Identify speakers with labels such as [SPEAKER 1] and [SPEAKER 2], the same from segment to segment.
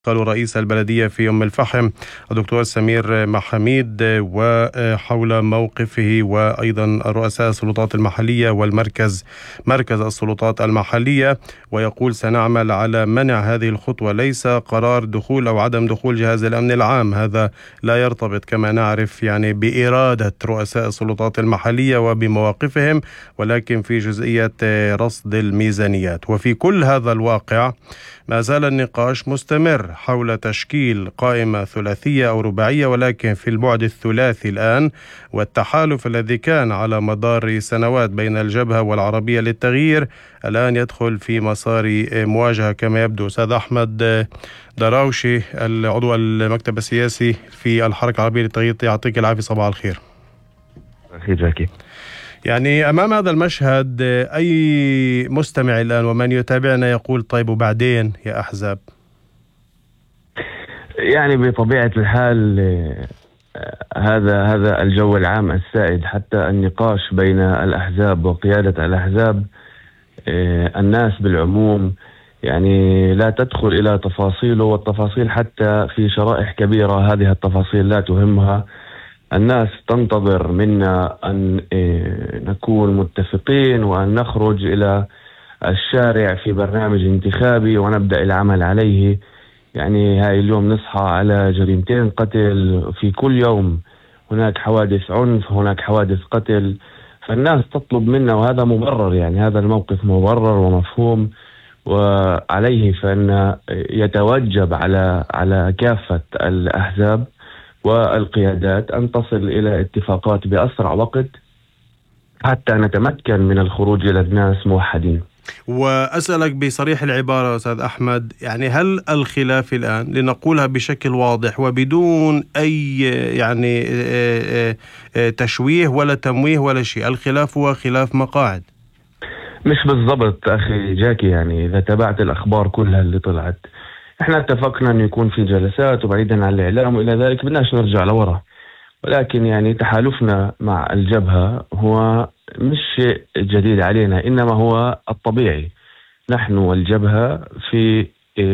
[SPEAKER 1] قالوا رئيس البلدية في أم الفحم الدكتور سمير محاميد وحول موقفه وأيضا رؤساء السلطات المحلية مركز السلطات المحلية، ويقول سنعمل على منع هذه الخطوة، ليس قرار دخول أو عدم دخول جهاز الأمن العام، هذا لا يرتبط كما نعرف يعني بإرادة رؤساء السلطات المحلية وبمواقفهم، ولكن في جزئية رصد الميزانيات. وفي كل هذا الواقع ما زال النقاش مستمر حول تشكيل قائمة ثلاثية أو رباعية، ولكن في البعد الثلاثي الآن، والتحالف الذي كان على مدار سنوات بين الجبهة والعربية للتغيير الآن يدخل في مسار مواجهة كما يبدو. أستاذ أحمد دراوشي العضو المكتب السياسي في الحركة العربية للتغيير، يعطيك العافية، صباح الخير.
[SPEAKER 2] أخي جاكي،
[SPEAKER 1] يعني أمام هذا المشهد أي مستمع الآن ومن يتابعنا يقول طيب وبعدين يا أحزاب؟
[SPEAKER 2] يعني بطبيعة الحال هذا الجو العام السائد، حتى النقاش بين الأحزاب وقيادة الأحزاب، الناس بالعموم يعني لا تدخل إلى تفاصيله، والتفاصيل حتى في شرائح كبيرة هذه التفاصيل لا تهمها. الناس تنتظر منا أن نكون متفقين وأن نخرج إلى الشارع في برنامج انتخابي ونبدأ العمل عليه. يعني هاي اليوم نصحى على جريمتين قتل، في كل يوم هناك حوادث عنف، هناك حوادث قتل، فالناس تطلب منا، وهذا مبرر، يعني هذا الموقف مبرر ومفهوم، وعليه فإن يتوجب على كافة الأحزاب والقيادات أن تصل إلى اتفاقات بأسرع وقت حتى نتمكن من الخروج إلى الناس موحدين.
[SPEAKER 1] وأسألك بصريح العبارة أستاذ أحمد، يعني هل الخلاف الآن، لنقولها بشكل واضح وبدون أي يعني تشويه ولا تمويه ولا شيء، الخلاف هو خلاف مقاعد؟
[SPEAKER 2] مش بالضبط أخي جاكي، يعني إذا تابعت الأخبار كلها اللي طلعت، احنا اتفقنا أن يكون في جلسات وبعيدا عن الإعلام وإلى ذلك بدناش نرجع لورا، ولكن يعني تحالفنا مع الجبهة هو مش شيء جديد علينا، إنما هو الطبيعي. نحن والجبهة في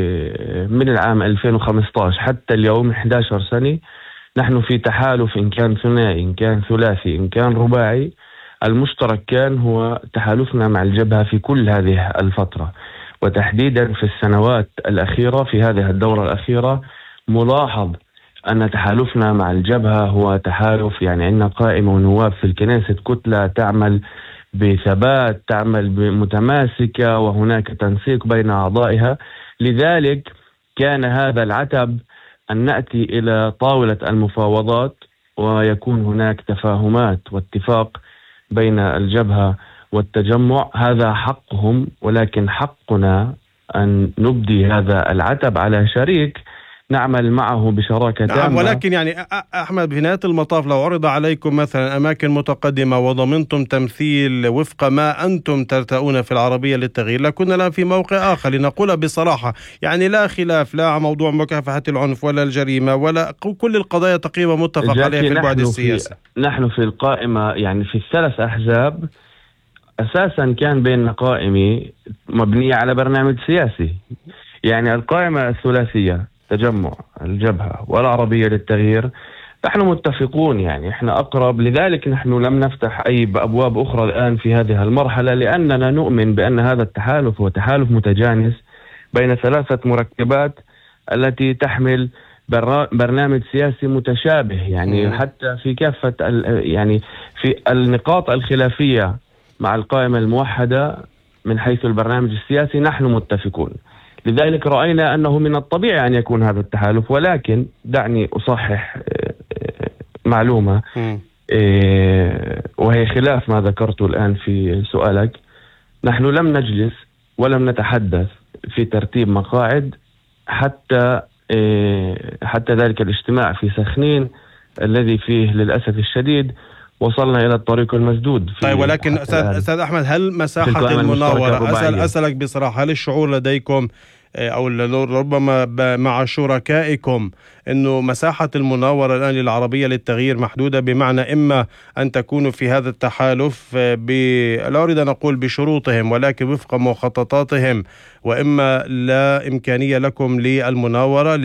[SPEAKER 2] من العام 2015 حتى اليوم 11 سنة نحن في تحالف، إن كان ثنائي إن كان ثلاثي إن كان رباعي. المشترك كان هو تحالفنا مع الجبهة في كل هذه الفترة، وتحديدا في السنوات الأخيرة في هذه الدورة الأخيرة. ملاحظ أن تحالفنا مع الجبهة هو تحالف، يعني عندنا قائمة ونواب في الكنيسة، كتلة تعمل بثبات، تعمل متماسكة، وهناك تنسيق بين أعضائها. لذلك كان هذا العتب أن نأتي إلى طاولة المفاوضات ويكون هناك تفاهمات واتفاق بين الجبهة والتجمع. هذا حقهم، ولكن حقنا أن نبدي هذا العتب على شريك نعمل معه بشراكة تامة.
[SPEAKER 1] نعم، ولكن يعني أحمد في نهاية المطاف لو عرض عليكم مثلا أماكن متقدمة وضمنتم تمثيل وفق ما أنتم ترتؤون في العربية للتغيير، لكنا الآن في موقع آخر. لنقولها بصراحة، يعني لا خلاف لا على موضوع مكافحة العنف ولا الجريمة ولا كل القضايا تقريبا متفق عليها في البعد السياسي.
[SPEAKER 2] نحن في القائمة، يعني في الثلاث أحزاب أساسا كان بيننا قائمة مبنية على برنامج سياسي. يعني القائمة الثلاثية تجمع الجبهة والعربية للتغيير نحن متفقون، يعني احنا أقرب. لذلك نحن لم نفتح أي أبواب أخرى الآن في هذه المرحلة، لأننا نؤمن بأن هذا التحالف هو تحالف متجانس بين ثلاثة مركبات التي تحمل برنامج سياسي متشابه. يعني حتى في كافة يعني في النقاط الخلافية مع القائمة الموحدة من حيث البرنامج السياسي نحن متفقون. لذلك رأينا أنه من الطبيعي أن يكون هذا التحالف. ولكن دعني أصحح معلومة، وهي خلاف ما ذكرته الآن في سؤالك. نحن لم نجلس ولم نتحدث في ترتيب مقاعد حتى ذلك الاجتماع في سخنين الذي فيه للأسف الشديد وصلنا إلى الطريق المسدود.
[SPEAKER 1] طيب، ولكن أستاذ أحمد، هل مساحة المناورة، أسألك بصراحة، هل الشعور لديكم أو ربما مع شركائكم أنه مساحة المناورة الآن للعربية للتغيير محدودة، بمعنى إما أن تكونوا في هذا التحالف لا أريد أن أقول بشروطهم ولكن وفق مخططاتهم، وإما لا إمكانية لكم للمناورة